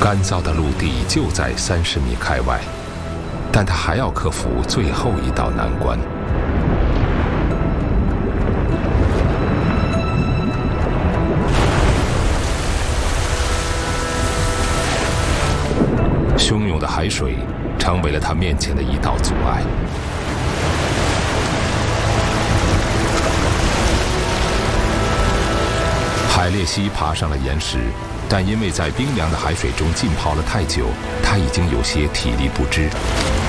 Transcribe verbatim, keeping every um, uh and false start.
干燥的陆地就在三十米开外，但他还要克服最后一道难关。汹涌的海水成为了他面前的一道阻碍。海鬣蜥爬上了岩石，但因为在冰凉的海水中浸泡了太久，他已经有些体力不支。